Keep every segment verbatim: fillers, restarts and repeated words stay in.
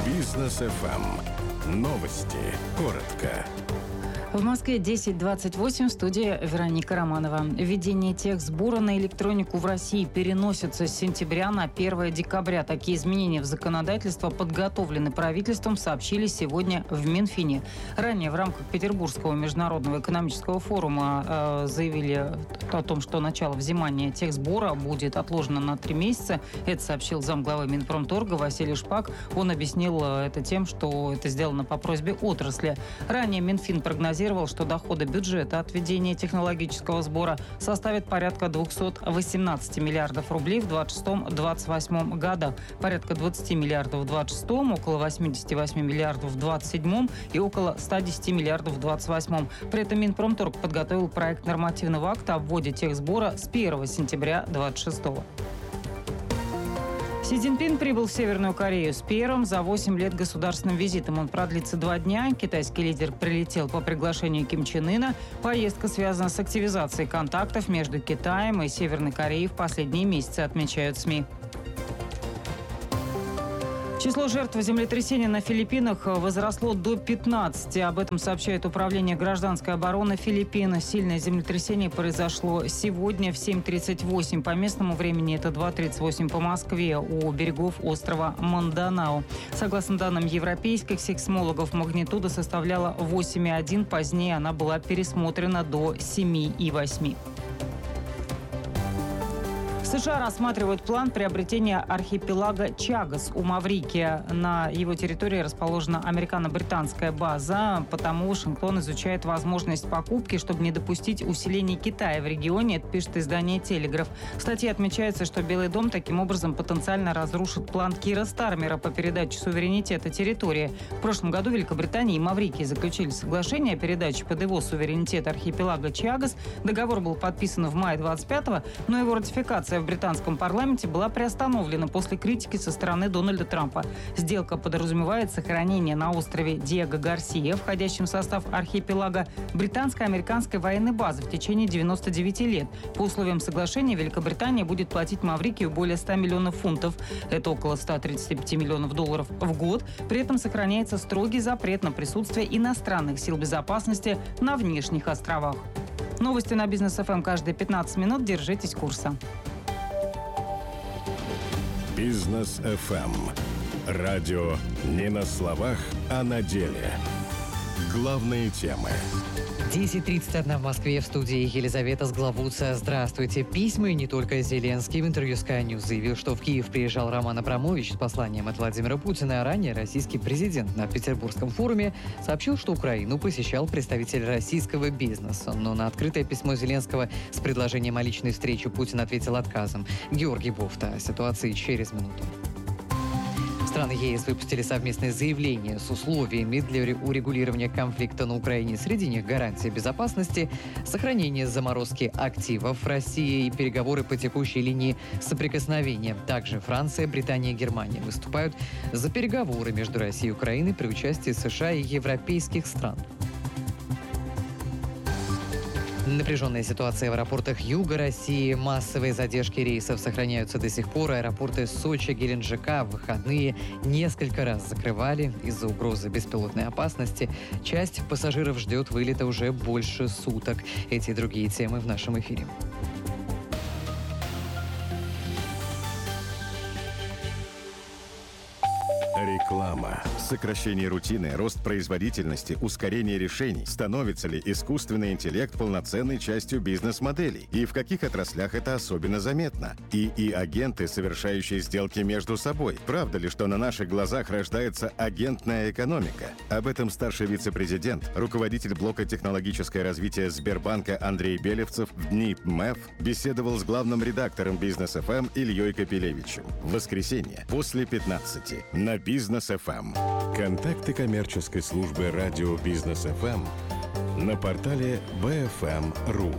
Бизнес эф эм. Новости. Коротко. В Москве десять двадцать восемь, в студии Вероника Романова. Введение техсбора на электронику в России переносится с сентября на первое декабря. Такие изменения в законодательство подготовлены правительством, сообщили сегодня в Минфине. Ранее в рамках Петербургского международного экономического форума э, заявили о том, что начало взимания техсбора будет отложено на три месяца. Это сообщил замглавы Минпромторга Василий Шпак. Он объяснил это тем, что это сделано по просьбе отрасли. Ранее Минфин прогнозировал, что доходы бюджета от введения технологического сбора составят порядка двести восемнадцать миллиардов рублей в двадцать шестом — двадцать восьмом годах, порядка двадцать миллиардов в двадцать шестом, около восемьдесят восемь миллиардов в двадцать седьмом и около ста десяти миллиардов в двадцать восьмом. При этом Минпромторг подготовил проект нормативного акта о вводе техсбора с первого сентября двадцать шестого. Си Цзиньпин прибыл в Северную Корею с первым за восемь лет государственным визитом. Он продлится два дня. Китайский лидер прилетел по приглашению Ким Чен Ына. Поездка связана с активизацией контактов между Китаем и Северной Кореей в последние месяцы, отмечают СМИ. Число жертв землетрясения на Филиппинах возросло до пятнадцати. Об этом сообщает Управление гражданской обороны Филиппин. Сильное землетрясение произошло сегодня в семь тридцать восемь по местному времени. Это два тридцать восемь по Москве у берегов острова Минданао. Согласно данным европейских сейсмологов, магнитуда составляла восемь и один. Позднее она была пересмотрена до семи и восьми. США рассматривают план приобретения архипелага Чагос у Маврикия. На его территории расположена американо-британская база, потому Вашингтон изучает возможность покупки, чтобы не допустить усиления Китая в регионе, это пишет издание «Телеграф». В статье отмечается, что Белый дом таким образом потенциально разрушит план Кира Стармера по передаче суверенитета территории. В прошлом году Великобритания и Маврикий заключили соглашение о передаче под его суверенитет архипелага Чагос. Договор был подписан в мае двадцать пятого, но его ратификация в британском парламенте была приостановлена после критики со стороны Дональда Трампа. Сделка подразумевает сохранение на острове Диего Гарсия, входящем в состав архипелага, британско-американской военной базы в течение девяноста девяти лет. По условиям соглашения Великобритания будет платить Маврикию более ста миллионов фунтов. Это около ста тридцати пяти миллионов долларов в год. При этом сохраняется строгий запрет на присутствие иностранных сил безопасности на внешних островах. Новости на Бизнес эф эм каждые пятнадцать минут. Держитесь курса. Бизнес эф эм. Радио не на словах, а на деле. Главные темы. десять тридцать один в Москве, в студии Елизавета Сглавуца. Здравствуйте. Письма и не только Зеленский. В интервью Sky News заявил, что в Киев приезжал Роман Абрамович с посланием от Владимира Путина. А ранее российский президент на Петербургском форуме сообщил, что Украину посещал представитель российского бизнеса. Но на открытое письмо Зеленского с предложением о личной встрече Путин ответил отказом. Георгий Бофта. О ситуации через минуту. Страны ЕС выпустили совместное заявление с условиями для урегулирования конфликта на Украине. Среди них гарантия безопасности, сохранение заморозки активов России и переговоры по текущей линии соприкосновения. Также Франция, Британия и Германия выступают за переговоры между Россией и Украиной при участии США и европейских стран. Напряженная ситуация в аэропортах Юга России. Массовые задержки рейсов сохраняются до сих пор. Аэропорты Сочи, Геленджика в выходные несколько раз закрывали из-за угрозы беспилотной опасности. Часть пассажиров ждет вылета уже больше суток. Эти и другие темы в нашем эфире. Реклама. Сокращение рутины, рост производительности, ускорение решений. Становится ли искусственный интеллект полноценной частью бизнес-моделей? И в каких отраслях это особенно заметно? И и-агенты, совершающие сделки между собой. Правда ли, что на наших глазах рождается агентная экономика? Об этом старший вице-президент, руководитель блока технологическое развитие Сбербанка Андрей Белевцев в дни МЭФ беседовал с главным редактором Бизнес эф эм Ильей Капелевичем. В воскресенье после пятнадцати на Бизнес эф эм. Контакты коммерческой службы радио Бизнес эф эм на портале би эф эм точка ру.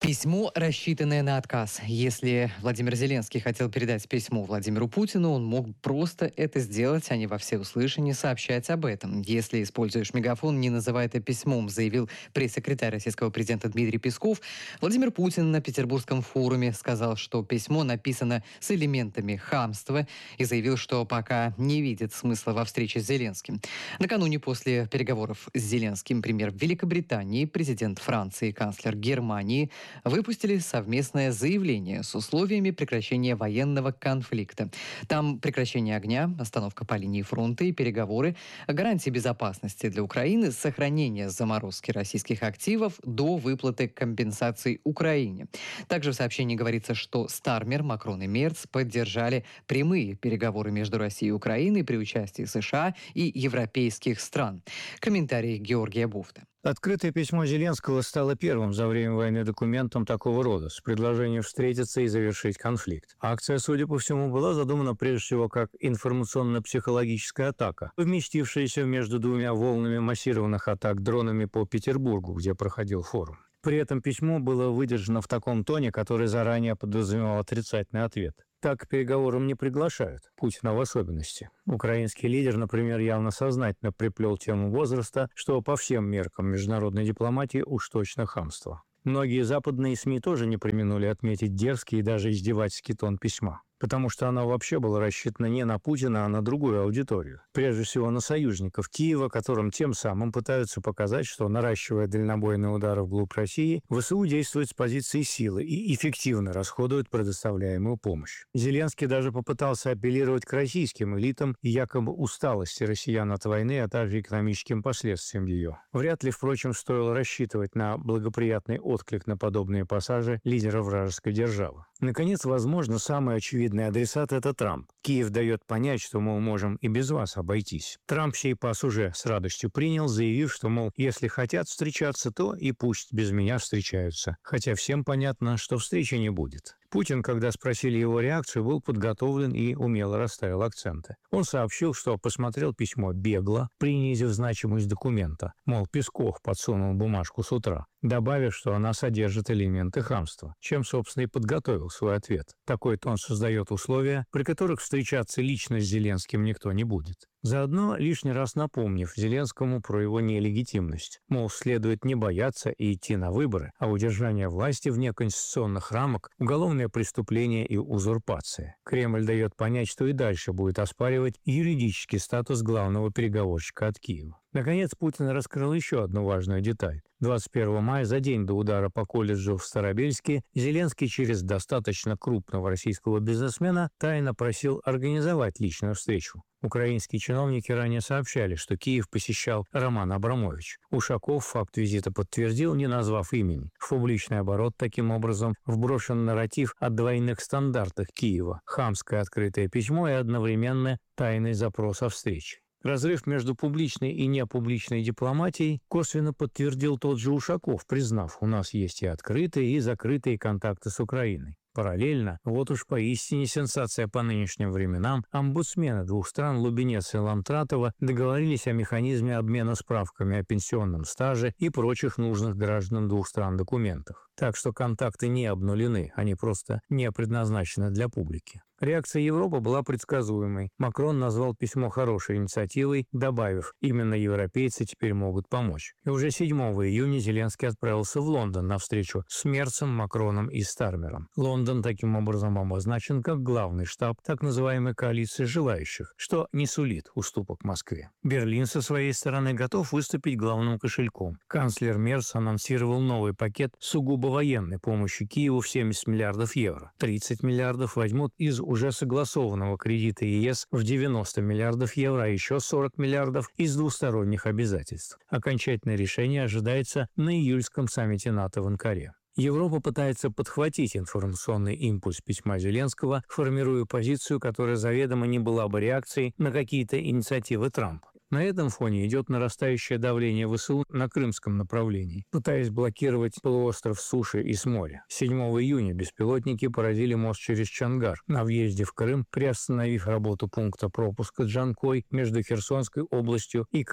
Письмо, рассчитанное на отказ. Если Владимир Зеленский хотел передать письмо Владимиру Путину, он мог просто это сделать, а не во всеуслышание сообщать об этом. Если используешь мегафон, не называй это письмом, заявил пресс-секретарь российского президента Дмитрий Песков. Владимир Путин на Петербургском форуме сказал, что письмо написано с элементами хамства и заявил, что пока не видит смысла во встрече с Зеленским. Накануне после переговоров с Зеленским премьер Великобритании, президент Франции и канцлер Германии выпустили совместное заявление с условиями прекращения военного конфликта. Там прекращение огня, остановка по линии фронта и переговоры, гарантии безопасности для Украины, сохранение заморозки российских активов до выплаты компенсаций Украине. Также в сообщении говорится, что Стармер, Макрон и Мерц поддержали прямые переговоры между Россией и Украиной при участии США и европейских стран. Комментарий Георгия Буфта. Открытое письмо Зеленского стало первым за время войны документом такого рода, с предложением встретиться и завершить конфликт. Акция, судя по всему, была задумана прежде всего как информационно-психологическая атака, вместившаяся между двумя волнами массированных атак дронами по Петербургу, где проходил форум. При этом письмо было выдержано в таком тоне, который заранее подразумевал отрицательный ответ. Так к переговорам не приглашают, Путина в особенности. Украинский лидер, например, явно сознательно приплел тему возраста, что по всем меркам международной дипломатии уж точно хамство. Многие западные СМИ тоже не преминули отметить дерзкий и даже издевательский тон письма. Потому что оно вообще было рассчитано не на Путина, а на другую аудиторию. Прежде всего на союзников Киева, которым тем самым пытаются показать, что, наращивая дальнобойные удары вглубь России, ВСУ действует с позиции силы и эффективно расходует предоставляемую помощь. Зеленский даже попытался апеллировать к российским элитам и якобы усталости россиян от войны, а также экономическим последствиям ее. Вряд ли, впрочем, стоило рассчитывать на благоприятный отклик на подобные пассажи лидера вражеской державы. Наконец, возможно, самый очевидный адресат – это Трамп. Киев дает понять, что, мол, можем и без вас обойтись. Трамп сей пас уже с радостью принял, заявив, что, мол, если хотят встречаться, то и пусть без меня встречаются. Хотя всем понятно, что встречи не будет. Путин, когда спросили его реакцию, был подготовлен и умело расставил акценты. Он сообщил, что посмотрел письмо бегло, принизив значимость документа. Мол, Песков подсунул бумажку с утра, добавив, что она содержит элементы хамства, чем, собственно, и подготовил свой ответ. Такой тон создает условия, при которых встречаться лично с Зеленским никто не будет. Заодно лишний раз напомнив Зеленскому про его нелегитимность. Мол, следует не бояться и идти на выборы, а удержание власти вне конституционных рамок – уголовное преступление и узурпация. Кремль дает понять, что и дальше будет оспаривать юридический статус главного переговорщика от Киева. Наконец, Путин раскрыл еще одну важную деталь. двадцать первого мая, за день до удара по колледжу в Старобельске, Зеленский через достаточно крупного российского бизнесмена тайно просил организовать личную встречу. Украинские чиновники ранее сообщали, что Киев посещал Роман Абрамович. Ушаков факт визита подтвердил, не назвав имени. В публичный оборот таким образом вброшен нарратив о двойных стандартах Киева, хамское открытое письмо и одновременно тайный запрос о встрече. Разрыв между публичной и непубличной дипломатией косвенно подтвердил тот же Ушаков, признав, у нас есть и открытые, и закрытые контакты с Украиной. Параллельно, вот уж поистине сенсация по нынешним временам, омбудсмены двух стран Лубенец и Ламтратова договорились о механизме обмена справками о пенсионном стаже и прочих нужных гражданам двух стран документах. Так что контакты не обнулены, они просто не предназначены для публики. Реакция Европы была предсказуемой. Макрон назвал письмо хорошей инициативой, добавив, именно европейцы теперь могут помочь. И уже седьмого июня Зеленский отправился в Лондон на встречу с Мерцем, Макроном и Стармером. Лондон таким образом обозначен как главный штаб так называемой коалиции желающих, что не сулит уступок Москве. Берлин со своей стороны готов выступить главным кошельком. Канцлер Мерц анонсировал новый пакет сугубо военной помощи Киеву в семьдесят миллиардов евро. тридцать миллиардов возьмут из уже согласованного кредита ЕС в девяносто миллиардов евро, а еще сорок миллиардов из двусторонних обязательств. Окончательное решение ожидается на июльском саммите НАТО в Анкаре. Европа пытается подхватить информационный импульс письма Зеленского, формируя позицию, которая заведомо не была бы реакцией на какие-то инициативы Трампа. На этом фоне идет нарастающее давление ВСУ на крымском направлении, пытаясь блокировать полуостров с суши и с моря. седьмого июня беспилотники поразили мост через Чонгар на въезде в Крым, приостановив работу пункта пропуска Джанкой между Херсонской областью и Крымом.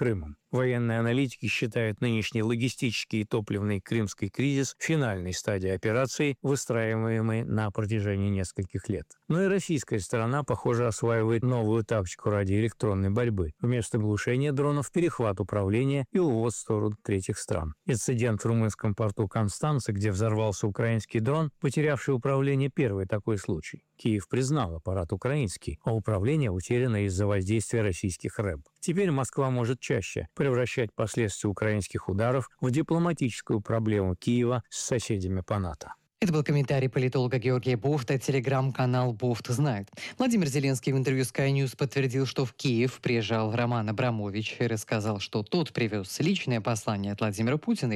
Военные аналитики считают нынешний логистический и топливный крымский кризис финальной стадией операции, выстраиваемой на протяжении нескольких лет. Но и российская сторона, похоже, осваивает новую тактику ради электронной борьбы. Вместо глушения дронов – перехват управления и увод в сторону третьих стран. Инцидент в румынском порту Констанца, где взорвался украинский дрон, потерявший управление, первый такой случай. Киев признал аппарат украинский, а управление утеряно из-за воздействия российских рэб. Теперь Москва может чаще превращать последствия украинских ударов в дипломатическую проблему Киева с соседями по НАТО. Это был комментарий политолога Георгия Бофта, телеграм-канал «Бофт знает». Владимир Зеленский в интервью Sky News подтвердил, что в Киев приезжал Роман Абрамович и рассказал, что тот привез личное послание от Владимира Путина